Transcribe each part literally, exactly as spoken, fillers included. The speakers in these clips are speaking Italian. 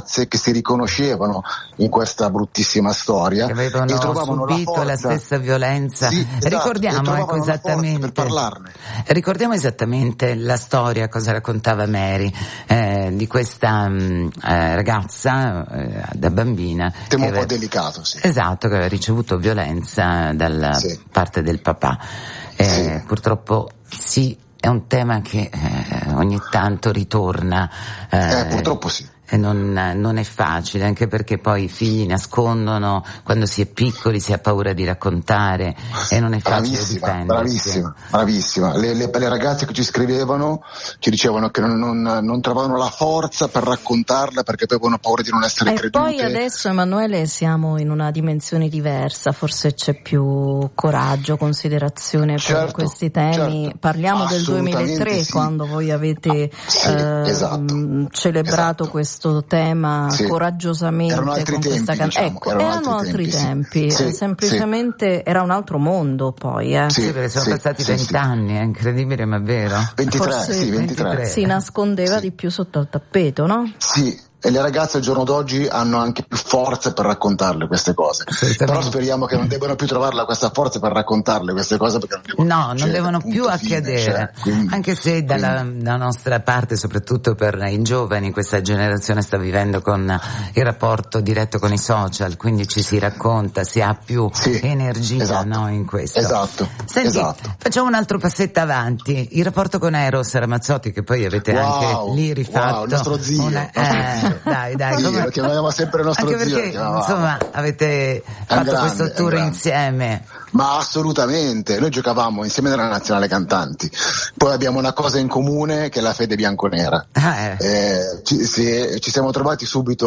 ragazze che si riconoscevano in questa bruttissima storia, che avevano e trovavano subito la, la stessa violenza. Sì, esatto, ricordiamo ecco, esattamente per parlarne. ricordiamo esattamente la storia, cosa raccontava Mary eh, di questa mh, eh, ragazza eh, da bambina, tema un aveva, po' delicato, sì. Esatto, che aveva ricevuto violenza dalla sì. parte del papà. Eh, sì. Purtroppo sì, è un tema che eh, ogni tanto ritorna. Eh, eh, purtroppo sì. E non, non è facile, anche perché poi i figli nascondono, quando si è piccoli si ha paura di raccontare e non è facile bravissima, difendersi. Bravissima, bravissima. Le, le, le ragazze che ci scrivevano ci dicevano che non, non, non trovavano la forza per raccontarla perché avevano paura di non essere e credute. E poi adesso, Emanuele, siamo in una dimensione diversa, forse c'è più coraggio, considerazione certo, per questi temi. Certo. Parliamo del duemilatré, sì. Quando voi avete sì, eh, esatto, celebrato esatto. questo questo tema sì. coraggiosamente erano altri con tempi, questa canzone. diciamo, ecco, erano, erano altri, altri tempi, tempi. sì. semplicemente sì. Era un altro mondo poi, eh. Sì, perché sono sì, passati vent'anni, sì, è incredibile ma è vero. ventitré, Forse sì, ventitré. Si nascondeva sì. di più sotto al tappeto, no? Sì. E le ragazze al giorno d'oggi hanno anche più forza per raccontarle queste cose. Però speriamo che non debbano più trovarla questa forza per raccontarle queste cose, perché non devono no, non devono più accadere. Cioè, quindi, anche se dalla, dalla nostra parte, soprattutto per i giovani, questa generazione sta vivendo con il rapporto diretto con i social, quindi ci si racconta, si ha più sì, energia esatto, no, in questo. Esatto. Senti, esatto. facciamo un altro passetto avanti. Il rapporto con Eros Ramazzotti, che poi avete wow, anche lì rifatto. Wow, il nostro zio. Una, eh, dai, dai, sì, come... lo chiamavamo sempre il nostro anche zio. Perché, insomma, avete fatto grande, questo tour insieme. Ma assolutamente, noi giocavamo insieme nella Nazionale Cantanti, poi abbiamo una cosa in comune che è la fede bianconera. Ah, eh. Eh, ci, sì, ci siamo trovati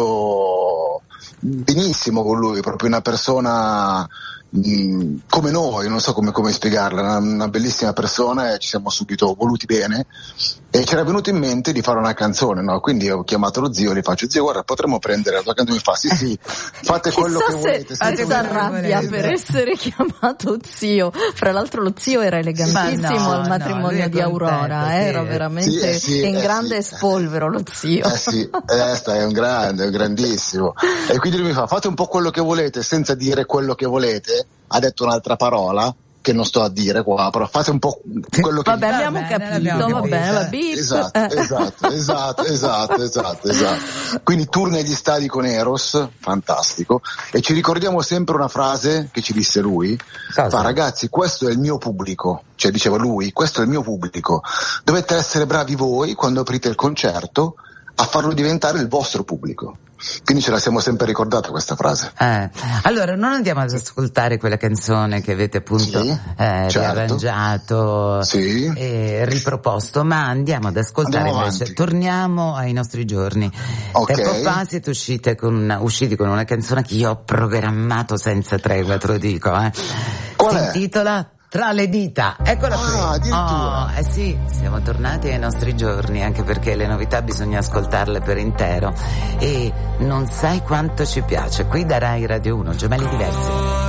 subito benissimo con lui, proprio una persona mh, come noi, non so come, come spiegarla, una, una bellissima persona, e ci siamo subito voluti bene e ci era venuto in mente di fare una canzone, no? Quindi ho chiamato lo zio, gli faccio: zio, guarda, potremmo prendere la tua canzone. Mi fa: sì sì, fate quello che volete. Chissà se si arrabbia per essere chiamato zio. Fra l'altro lo zio era elegantissimo no, al matrimonio no, di Aurora, contento, eh, sì. Era veramente sì, sì, in eh, grande sì. spolvero lo zio. Eh sì, eh, è un grande, è un grandissimo. E quindi lui mi fa: fate un po' quello che volete senza dire quello che volete. Ha detto un'altra parola che non sto a dire qua, però fate un po' quello che vabbè, abbiamo capito, va bene, va bene. Esatto, esatto, esatto, esatto, esatto, esatto. Quindi tour negli stadi con Eros, fantastico. E ci ricordiamo sempre una frase che ci disse lui: fa, ragazzi, questo è il mio pubblico, cioè diceva lui, questo è il mio pubblico. Dovete essere bravi voi quando aprite il concerto a farlo diventare il vostro pubblico. Quindi ce la siamo sempre ricordata questa frase. Eh. Allora non andiamo ad ascoltare quella canzone che avete appunto sì, eh, certo. riarrangiato sì. e riproposto, ma andiamo ad ascoltare andiamo invece, avanti. Torniamo ai nostri giorni. Okay. Tempo fa siete uscite con una, usciti con una canzone che io ho programmato senza tregua, te lo dico. Eh. Qual si è? intitola Tra le dita, eccola qui. Ah, addirittura. Oh, eh sì, siamo tornati ai nostri giorni, anche perché le novità bisogna ascoltarle per intero e non sai quanto ci piace. Qui da Rai Radio uno, Gemelli Diversi.